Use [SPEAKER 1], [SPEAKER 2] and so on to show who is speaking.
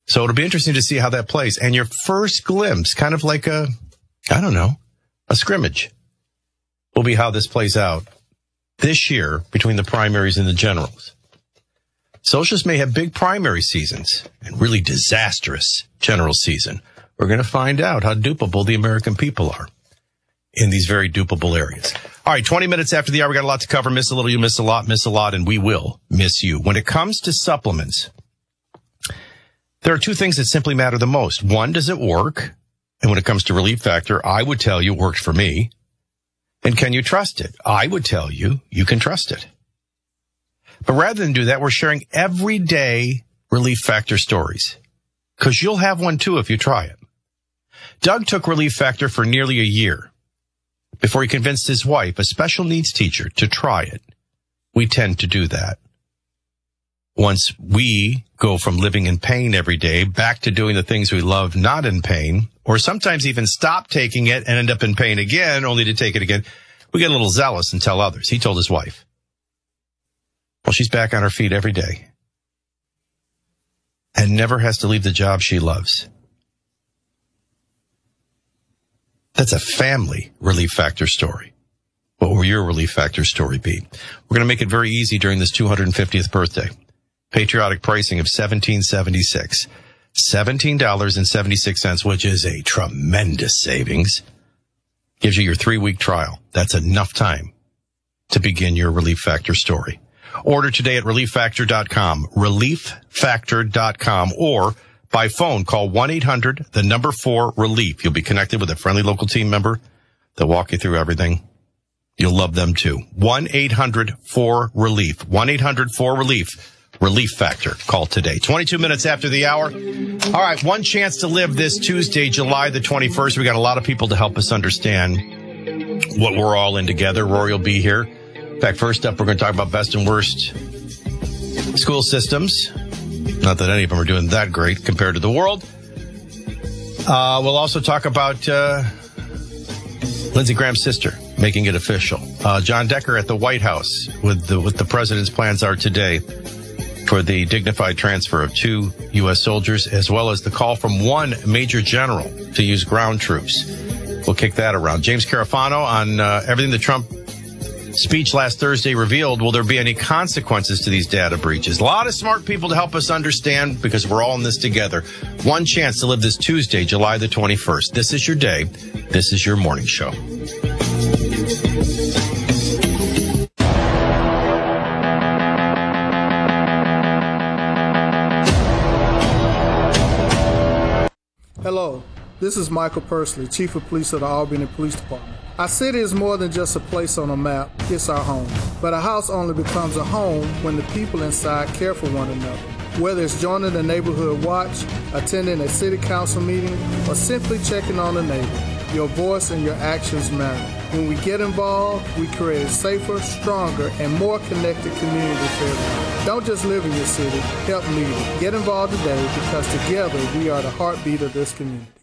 [SPEAKER 1] So it'll be interesting to see how that plays. And your first glimpse, kind of like a scrimmage, will be how this plays out this year between the primaries and the generals. Socialists may have big primary seasons and really disastrous general season. We're going to find out how dupable the American people are in these very dupable areas. All right, 20 minutes after the hour, we got a lot to cover. Miss a little, you miss a lot, and we will miss you. When it comes to supplements, there are two things that simply matter the most. One, does it work? And when it comes to Relief Factor, I would tell you it worked for me. And can you trust it? I would tell you, you can trust it. But rather than do that, we're sharing everyday Relief Factor stories. Because you'll have one too if you try it. Doug took Relief Factor for nearly a year before he convinced his wife, a special needs teacher, to try it. We tend to do that. Once we go from living in pain every day back to doing the things we love not in pain, or sometimes even stop taking it and end up in pain again, only to take it again, we get a little zealous and tell others. He told his wife. Well, she's back on her feet every day and never has to leave the job she loves. That's a family Relief Factor story. What will your Relief Factor story be? We're going to make it very easy during this 250th birthday. Patriotic pricing of $17.76. $17.76, which is a tremendous savings. Gives you your 3-week trial. That's enough time to begin your Relief Factor story. Order today at ReliefFactor.com, ReliefFactor.com, or by phone, call 1-800-4-RELIEF. You'll be connected with a friendly local team member. They'll walk you through everything. You'll love them too. 1-800-4-RELIEF. 1-800-4-RELIEF. Relief Factor. Call today. 22 minutes after the hour. All right, one chance to live this Tuesday, July the 21st. We got a lot of people to help us understand what we're all in together. Rory will be here. In fact, first up, we're going to talk about best and worst school systems. Not that any of them are doing that great compared to the world. We'll also talk about Lindsey Graham's sister making it official. John Decker at the White House with the president's plans are today for the dignified transfer of 2 U.S. soldiers, as well as the call from one major general to use ground troops. We'll kick that around. James Carafano on everything the Trump speech last Thursday revealed. Will there be any consequences to these data breaches? A lot of smart people to help us understand, because we're all in this together. One chance to live this Tuesday, July the 21st. This is your day. This is your morning show.
[SPEAKER 2] Hello, this is Michael Pursley, Chief of Police of the Albany Police Department. Our city is more than just a place on a map, it's our home. But a house only becomes a home when the people inside care for one another. Whether it's joining the neighborhood watch, attending a city council meeting, or simply checking on a neighbor, your voice and your actions matter. When we get involved, we create a safer, stronger, and more connected community for everyone. Don't just live in your city, help lead it. Get involved today, because together we are the heartbeat of this community.